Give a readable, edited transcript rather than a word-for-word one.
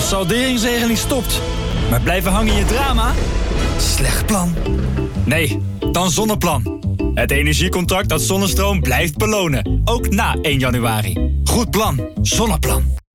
salderingsregeling stopt. Maar blijven hangen in je drama? Slecht plan. Nee, dan Zonneplan. Het energiecontract dat zonnestroom blijft belonen. Ook na 1 januari. Goed plan. Zonneplan.